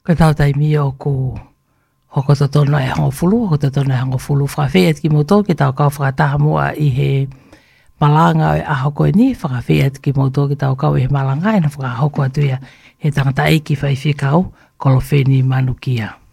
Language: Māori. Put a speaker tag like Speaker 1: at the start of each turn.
Speaker 1: Ka tau tai mi o ku hoko totona e hango fulu, hoko totona e hango fulu. Whakawhia ki moto ki tau kau whakataha mua i he malanga o aho koe ni. Whakawhia ki moto ki tau kau i he malanga e na whakahoko atuia he tangata eiki whaiwhikau kolowheni manukia.